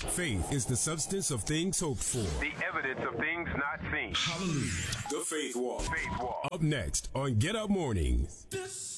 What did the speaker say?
Faith is the substance of things hoped for. The evidence of things not seen. Hallelujah. The Faith Walk. Faith Walk. Up next on Get Up Mornings. This